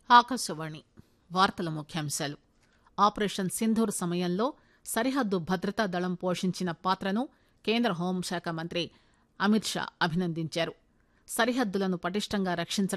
ఆకాశవాణి వార్తల ముఖ్యాంశాలు. ఆపరేషన్ సింధూర్ సమయంలో సరిహద్దు భద్రతా దళం పోషించిన పాత్రను కేంద్ర హోంశాఖ మంత్రి అమిత్ షా అభినందించారు. సరిహద్దులను పటిష్టంగా రక్షించడం